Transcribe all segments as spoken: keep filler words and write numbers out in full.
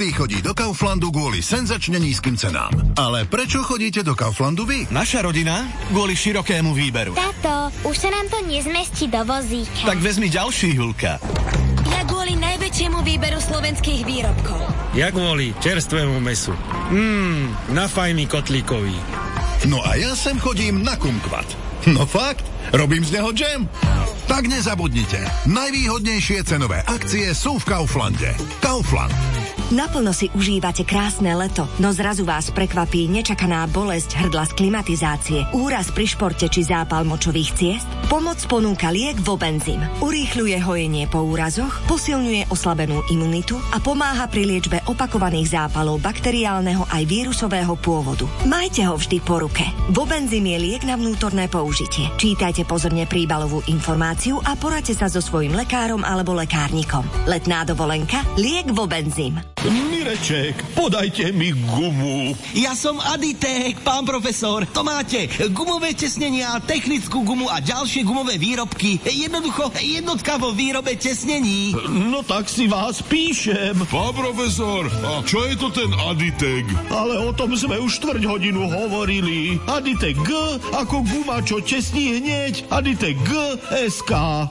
Každý chodí do Kauflandu kvôli senzačne nízkym cenám. Ale prečo chodíte do Kauflandu vy? Naša rodina kvôli širokému výberu. Táto, už sa nám to nezmestí do vozíka. Tak vezmi ďalší, Julka. Ja kvôli najväčšiemu výberu slovenských výrobkov. Ja kvôli čerstvému mesu. Mmm, na fajný kotlíkový. No a ja sem chodím na kumkvat. No fakt, robím z neho džem. Tak nezabudnite, najvýhodnejšie cenové akcie sú v Kauflande. Kaufland. Naplno si užívate krásne leto, no zrazu vás prekvapí nečakaná bolesť hrdla z klimatizácie, úraz pri športe či zápal močových ciest? Pomoc ponúka liek Vobenzym. Urýchľuje hojenie po úrazoch, posilňuje oslabenú imunitu a pomáha pri liečbe opakovaných zápalov bakteriálneho aj vírusového pôvodu. Majte ho vždy po ruke. Vobenzym je liek na vnútorné použitie. Čítajte pozorne príbalovú informáciu a poradte sa so svojím lekárom alebo lekárnikom. Letná dovolenka, liek Vobenzym. Mireček, podajte mi gumu. Ja som Aditek, pán profesor. To máte gumové tesnenia, technickú gumu a ďalšie gumové výrobky. Jednoducho jednotka vo výrobe tesnení. No tak si vás píšem. Pán profesor, a čo je to ten Aditek? Ale o tom sme už štvrť hodinu hovorili. Aditek G ako guma, čo tesní hneď. Aditek G es ká.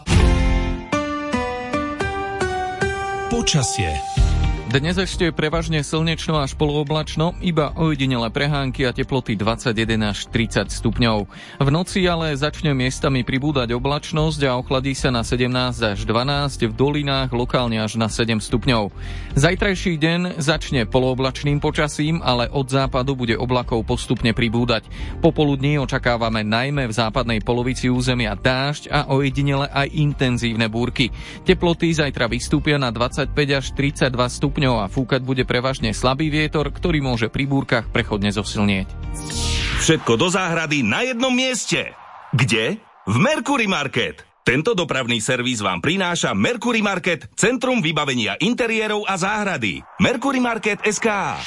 Počasie. Dnes ešte prevažne slnečno až polooblačno, iba ojedinelé prehánky a teploty dvadsaťjeden až tridsať stupňov. V noci ale začne miestami pribúdať oblačnosť a ochladí sa na sedemnásť až dvanásť, v dolinách lokálne až na sedem stupňov. Zajtrajší deň začne polooblačným počasím, ale od západu bude oblakov postupne pribúdať. Popoludní očakávame najmä v západnej polovici územia dážď a ojedinele aj intenzívne búrky. Teploty zajtra vystúpia na dvadsaťpäť až tridsaťdva stupňov a fúkať bude prevažne slabý vietor, ktorý môže pri búrkach prechodne zosilnieť. Všetko do záhrady na jednom mieste. Kde? V Mercury Market. Tento dopravný servis vám prináša Mercury Market, centrum vybavenia interiérov a záhrady. Mercury Market es ká.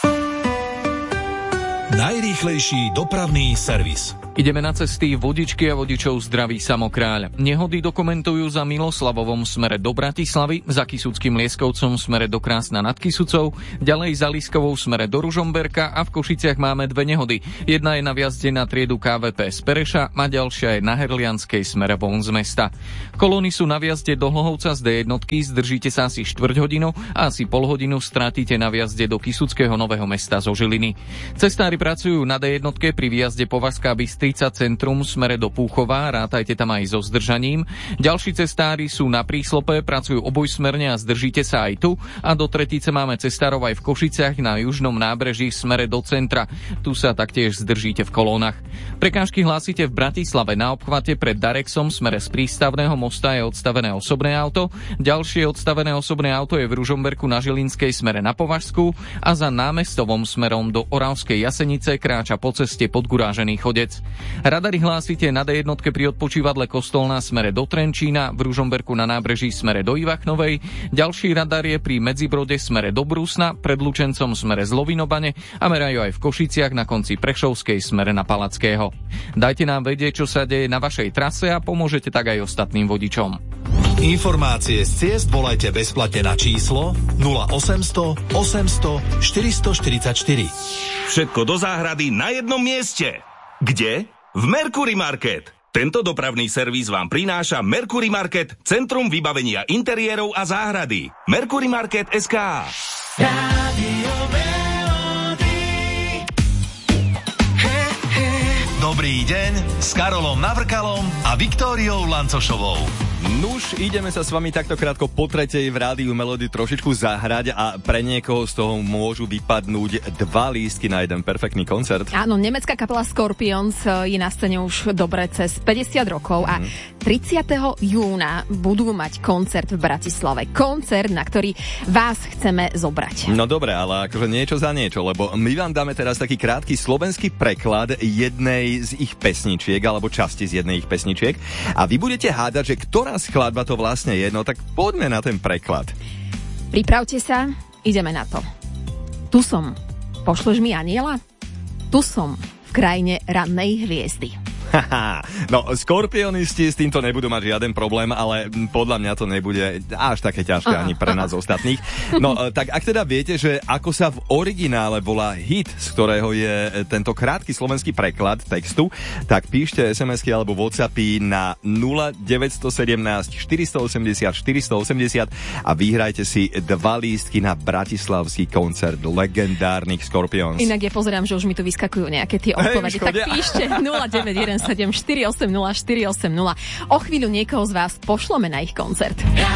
Najrýchlejší dopravný servis. Ideme na cesty, vodičky a vodičov zdraví Samokráľ. Nehody dokumentujú za Miloslavovom smere do Bratislavy, za Kysuckým Lieskovcom smere do Krásna nad Kysucou, ďalej za Lískovou smere do Ružomberka a v Košiciach máme dve nehody. Jedna je na vjazde na triedu ká vé pé z Pereša a ďalšia je na Herlianskej smere von z mesta. Kolóny sú na vjazde do Hlohovca z dé jednotky, zdržíte sa asi štvrť hodinu a asi pol hodinu stratíte na vjazde do Kysuckého Nového Mesta zo Žiliny. Cestári pracujú na dé jednotke pri výjazde Považská Bystrica centrum smere do Púchova, rátajte tam aj so zdržaním. Ďalší cestári sú na Príslope, pracujú obojsmerne a zdržíte sa aj tu. A do Tretice máme cestárov aj v Košiciach na južnom nábreží v smere do centra. Tu sa taktiež zdržíte v kolónach. Prekážky hlásite v Bratislave na obchvate pred Darexom smere z Prístavného mosta je odstavené osobné auto. Ďalšie odstavené osobné auto je v Ružomberku na Žilinskej smere na Považsku a za Námestovom smerom do Oravskej Jasenice kráča po ceste podgurážený chodec. Radary hlásite na dé jednotke pri odpočívadle Kostolná smere do Trenčína, v Ružomberku na nábreží smere do Ivachnovej. Ďalší radar je pri Medzibrode smere do Brúsna, pred Lučencom smere z Lovinobane a merajú aj v Košiciach na konci Prešovskej smere na Palackého. Dajte nám vedieť, čo sa deje na vašej trase a pomôžete tak aj ostatným vodičom. Informácie z ciest volajte bezplatne na číslo nula osemsto osemsto štyristoštyridsaťštyri. Všetko do záhrady na jednom mieste. Kde? V Mercury Market. Tento dopravný servis vám prináša Mercury Market, centrum vybavenia interiérov a záhrady. Mercury Market es ká. Dobrý deň s Karolom Navrkalom a Viktóriou Lancošovou. Nuž, ideme sa s vami takto krátko po tretej v rádiu Melody trošičku zahrať a pre niekoho z toho môžu vypadnúť dva lístky na jeden perfektný koncert. Áno, nemecká kapela Scorpions je na scéne už dobre cez päťdesiat rokov a tridsiateho júna budú mať koncert v Bratislave. Koncert, na ktorý vás chceme zobrať. No dobre, ale akože niečo za niečo, lebo my vám dáme teraz taký krátky slovenský preklad jednej z ich pesničiek, alebo časti z jednej ich pesničiek a vy budete hádať, že ktorá skladba to vlastne je, no tak poďme na ten preklad. Pripravte sa, ideme na to. Tu som, pošleš mi aniela? Tu som, v krajine rannej hviezdy. No, skorpionisti s týmto nebudú mať žiaden problém, ale podľa mňa to nebude až také ťažké ani pre nás ostatných. No, tak ak teda viete, že ako sa v originále volá hit, z ktorého je tento krátky slovenský preklad textu, tak píšte es em esky alebo WhatsAppy na nula deväť jedna sedem štyri osem nula štyri osem nula a vyhrajte si dva lístky na bratislavský koncert legendárnych Scorpions. Inak ja pozerám, že už mi tu vyskakujú nejaké tie odpovede. Hey, tak píšte nula deväť jeden sedem štyri osem nula štyri osem nula. O chvíľu niekoho z vás pošleme na ich koncert.